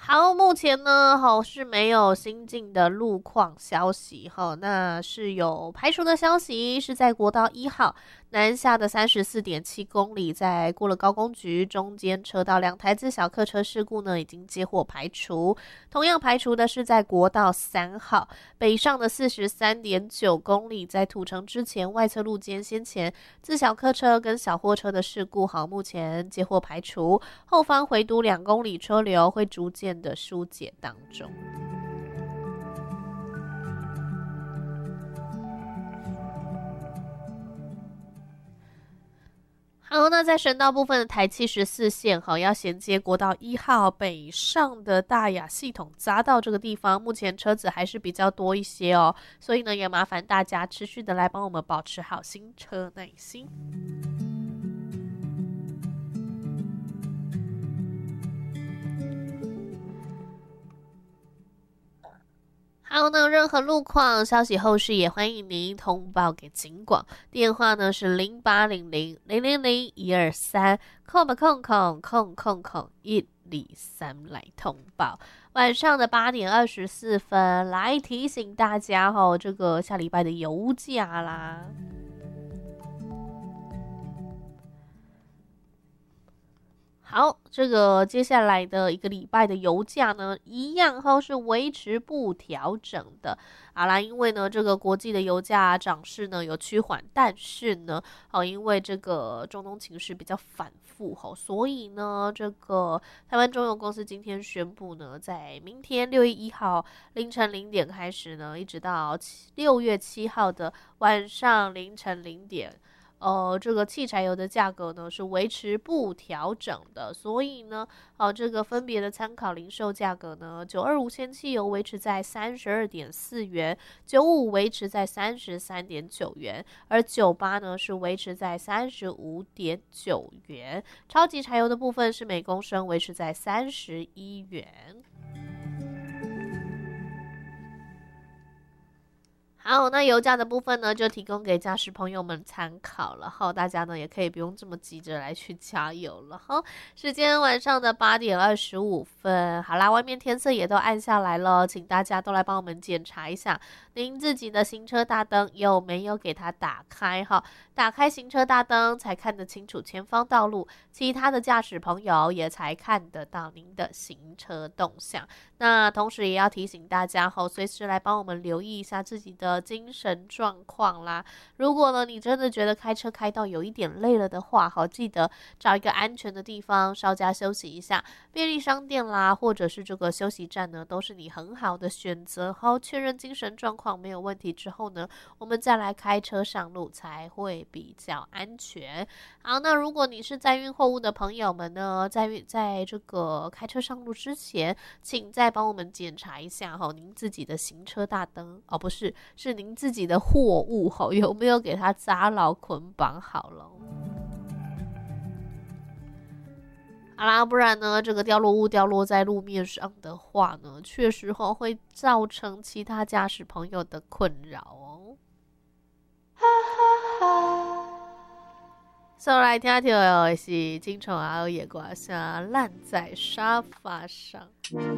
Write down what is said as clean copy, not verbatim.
好，目前呢，是没有新进的路况消息那是有排除的消息，是在国道1号南下的34.7公里，在过了高工局中间车道2台自小客车事故呢，已经接获排除。同样排除的是在国道3号北上的43.9公里，在土城之前外侧路肩先前自小客车跟小货车的事故，目前接获排除，后方回堵2公里车流会逐渐的疏解当中。好，那在省道部分的台74线要衔接国道1号北上的大雅系统匝道这个地方，目前车子还是比较多一些所以呢也麻烦大家持续的来帮我们保持好行车耐心。好，那任何路况消息后续也欢迎您通报给警广，电话呢是0800000123，空123来通报。晚上的8点24分，来提醒大家这个下礼拜的油价啦。好，这个接下来的一个礼拜的油价呢，一样是维持不调整的。好啦，因为呢，这个国际的油价涨势呢有趋缓，但是呢，因为这个中东情势比较反复所以呢，这个台湾中油公司今天宣布呢，在明天6月1号凌晨0点开始呢，一直到6月7号的晚上凌晨0点。这个汽柴油的价格呢是维持不调整的，所以呢，这个分别的参考零售价格呢，925线汽油维持在32.4元，95维持在33.9元，而98呢是维持在35.9元，超级柴油的部分是每公升维持在31元。好，那油价的部分呢，就提供给驾驶朋友们参考了大家呢也可以不用这么急着来去加油了时间晚上的8点25分，好啦，外面天色也都暗下来了，请大家都来帮我们检查一下您自己的行车大灯有没有给它打开打开行车大灯才看得清楚前方道路，其他的驾驶朋友也才看得到您的行车动向。那同时也要提醒大家随时来帮我们留意一下自己的精神状况啦。如果呢你真的觉得开车开到有一点累了的话记得找一个安全的地方稍加休息一下，便利商店啦，或者是这个休息站呢，都是你很好的选择确认精神状况没有问题之后呢，我们再来开车上路才会比较安全。好，那如果你是载运货物的朋友们呢，在这个开车上路之前，请再帮我们检查一下您自己的行车大灯不是，是您自己的货物有没有给它扎牢捆绑好了。好啦，不然呢，这个掉落物掉落在路面上的话呢，确实会造成其他驾驶朋友的困扰哈哈哈。所以来听的是金虫还有野瓜下烂在沙发上。